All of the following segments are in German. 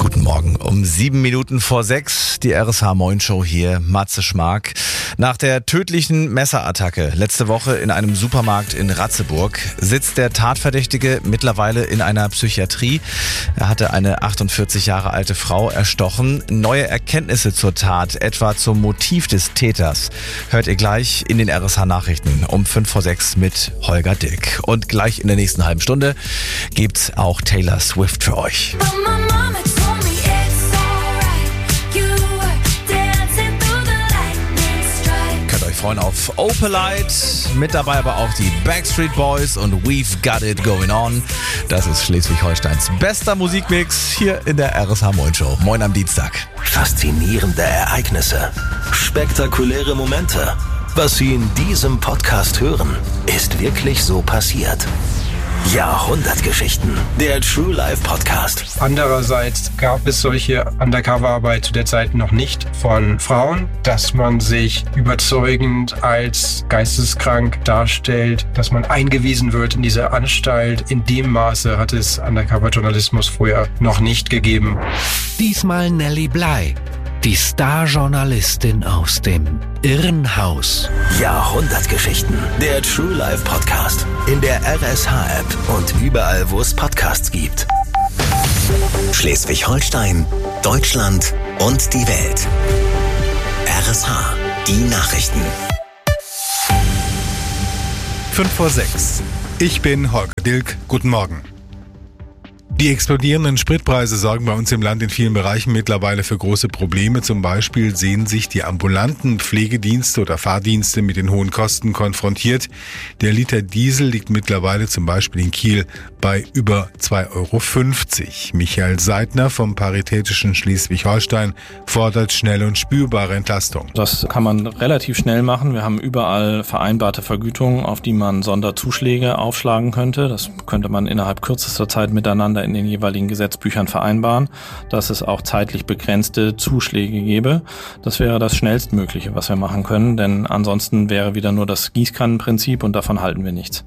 Guten Morgen. Um 7 Minuten vor 6, die RSH Moin Show hier, Matze Schmark. Nach der tödlichen Messerattacke letzte Woche in einem Supermarkt in Ratzeburg sitzt der Tatverdächtige mittlerweile in einer Psychiatrie. Er hatte eine 48 Jahre alte Frau erstochen. Neue Erkenntnisse zur Tat, etwa zum Motiv des Täters, hört ihr gleich in den RSH Nachrichten um 5 vor 6 mit Holger Dilk. Und gleich in der nächsten halben Stunde gibt's auch Taylor Swift für euch. Freuen auf Opalite, mit dabei aber auch die Backstreet Boys und We've Got It Going On. Das ist Schleswig-Holsteins bester Musikmix hier in der RSH Moin Show. Moin am Dienstag. Faszinierende Ereignisse, spektakuläre Momente. Was Sie in diesem Podcast hören, ist wirklich so passiert. Jahrhundertgeschichten, der True Life Podcast. Andererseits gab es solche Undercover-Arbeit zu der Zeit noch nicht von Frauen, dass man sich überzeugend als geisteskrank darstellt, dass man eingewiesen wird in diese Anstalt. In dem Maße hat es Undercover-Journalismus früher noch nicht gegeben. Diesmal Nelly Bly, die Star-Journalistin aus dem Irrenhaus. Jahrhundertgeschichten, der True Life Podcast. In der RSH-App und überall, wo es Podcasts gibt. Schleswig-Holstein, Deutschland und die Welt. RSH, die Nachrichten. 5 vor 6. Ich bin Holger Dilk. Guten Morgen. Die explodierenden Spritpreise sorgen bei uns im Land in vielen Bereichen mittlerweile für große Probleme. Zum Beispiel sehen sich die ambulanten Pflegedienste oder Fahrdienste mit den hohen Kosten konfrontiert. Der Liter Diesel liegt mittlerweile zum Beispiel in Kiel bei über 2,50 €. Michael Seidner vom Paritätischen Schleswig-Holstein fordert schnelle und spürbare Entlastung. Das kann man relativ schnell machen. Wir haben überall vereinbarte Vergütungen, auf die man Sonderzuschläge aufschlagen könnte. Das könnte man innerhalb kürzester Zeit miteinander in den jeweiligen Gesetzbüchern vereinbaren, dass es auch zeitlich begrenzte Zuschläge gäbe. Das wäre das Schnellstmögliche, was wir machen können, denn ansonsten wäre wieder nur das Gießkannenprinzip und davon halten wir nichts.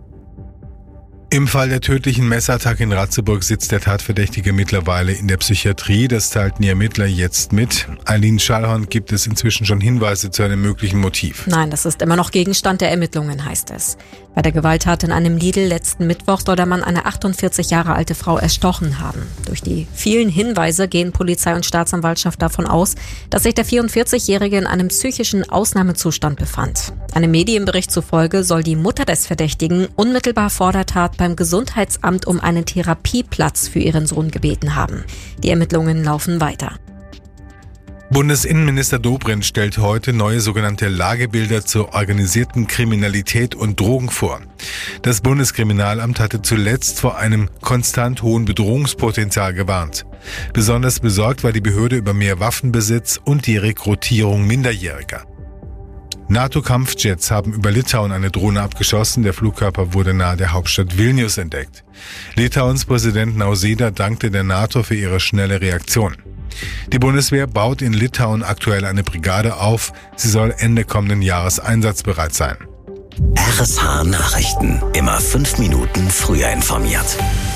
Im Fall der tödlichen Messerattacke in Ratzeburg sitzt der Tatverdächtige mittlerweile in der Psychiatrie. Das teilten die Ermittler jetzt mit. Eileen Schallhorn, gibt es inzwischen schon Hinweise zu einem möglichen Motiv? Nein, das ist immer noch Gegenstand der Ermittlungen, heißt es. Bei der Gewalttat in einem Lidl letzten Mittwoch soll der Mann eine 48 Jahre alte Frau erstochen haben. Durch die vielen Hinweise gehen Polizei und Staatsanwaltschaft davon aus, dass sich der 44-Jährige in einem psychischen Ausnahmezustand befand. Einem Medienbericht zufolge soll die Mutter des Verdächtigen unmittelbar vor der Tat beim Gesundheitsamt um einen Therapieplatz für ihren Sohn gebeten haben. Die Ermittlungen laufen weiter. Bundesinnenminister Dobrindt stellt heute neue sogenannte Lagebilder zur organisierten Kriminalität und Drogen vor. Das Bundeskriminalamt hatte zuletzt vor einem konstant hohen Bedrohungspotenzial gewarnt. Besonders besorgt war die Behörde über mehr Waffenbesitz und die Rekrutierung Minderjähriger. NATO-Kampfjets haben über Litauen eine Drohne abgeschossen. Der Flugkörper wurde nahe der Hauptstadt Vilnius entdeckt. Litauens Präsident Nausėda dankte der NATO für ihre schnelle Reaktion. Die Bundeswehr baut in Litauen aktuell eine Brigade auf. Sie soll Ende kommenden Jahres einsatzbereit sein. RSH Nachrichten. Immer 5 Minuten früher informiert.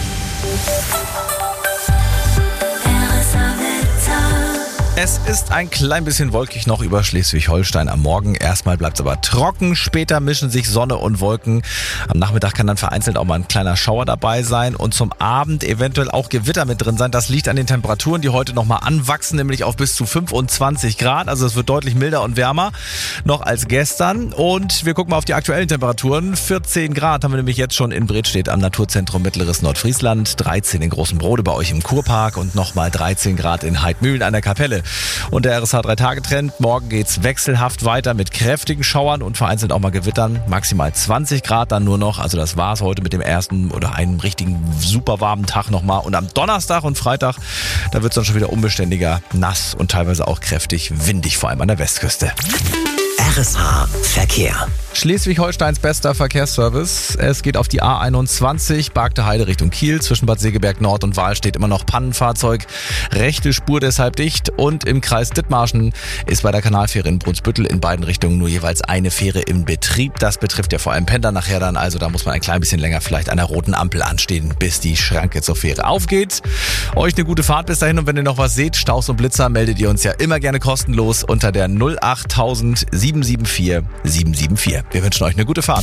Es ist ein klein bisschen wolkig noch über Schleswig-Holstein am Morgen. Erstmal bleibt es aber trocken, später mischen sich Sonne und Wolken. Am Nachmittag kann dann vereinzelt auch mal ein kleiner Schauer dabei sein und zum Abend eventuell auch Gewitter mit drin sein. Das liegt an den Temperaturen, die heute nochmal anwachsen, nämlich auf bis zu 25 Grad. Also es wird deutlich milder und wärmer noch als gestern. Und wir gucken mal auf die aktuellen Temperaturen. 14 Grad haben wir nämlich jetzt schon in Bredstedt am Naturzentrum Mittleres Nordfriesland, 13 in Großen Brode bei euch im Kurpark und nochmal 13 Grad in Heidmühlen an der Kapelle. Und der RSH 3-Tage-Trend, morgen geht's wechselhaft weiter mit kräftigen Schauern und vereinzelt auch mal Gewittern. Maximal 20 Grad dann nur noch. Also das war's heute mit dem ersten oder einem richtigen super warmen Tag nochmal. Und am Donnerstag und Freitag, da wird's dann schon wieder unbeständiger, nass und teilweise auch kräftig windig, vor allem an der Westküste. RSH Verkehr. Schleswig-Holsteins bester Verkehrsservice. Es geht auf die A21, Bargte Heide Richtung Kiel. Zwischen Bad Segeberg Nord und Wahl steht immer noch Pannenfahrzeug. Rechte Spur deshalb dicht. Und im Kreis Dithmarschen ist bei der Kanalfähre in Brunsbüttel in beiden Richtungen nur jeweils eine Fähre im Betrieb. Das betrifft ja vor allem Pendler nachher dann. Also da muss man ein klein bisschen länger vielleicht an der roten Ampel anstehen, bis die Schranke zur Fähre aufgeht. Euch eine gute Fahrt bis dahin. Und wenn ihr noch was seht, Staus und Blitzer, meldet ihr uns ja immer gerne kostenlos unter der 08000 774 774. Wir wünschen euch eine gute Fahrt.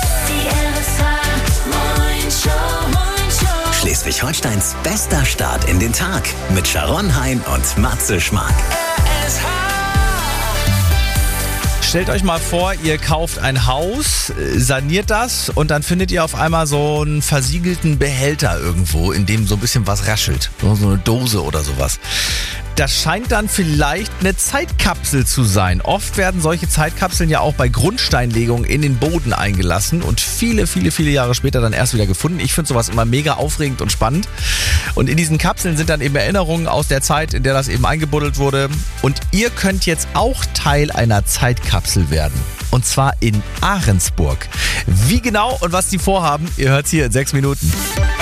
Schleswig-Holsteins bester Start in den Tag mit Sharon Hein und Matze Schmark. Stellt euch mal vor, ihr kauft ein Haus, saniert das und dann findet ihr auf einmal so einen versiegelten Behälter irgendwo, in dem so ein bisschen was raschelt. So eine Dose oder sowas. Das scheint dann vielleicht eine Zeitkapsel zu sein. Oft werden solche Zeitkapseln ja auch bei Grundsteinlegungen in den Boden eingelassen und viele Jahre später dann erst wieder gefunden. Ich finde sowas immer mega aufregend und spannend. Und in diesen Kapseln sind dann eben Erinnerungen aus der Zeit, in der das eben eingebuddelt wurde. Und ihr könnt jetzt auch Teil einer Zeitkapsel werden. Und zwar in Ahrensburg. Wie genau und was die vorhaben, ihr hört's hier in 6 Minuten.